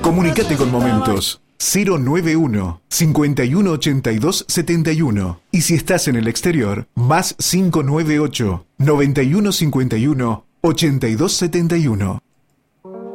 Comunicate con Momentos 091 51 82 71. Y si estás en el exterior, más 598 91 51 82 71.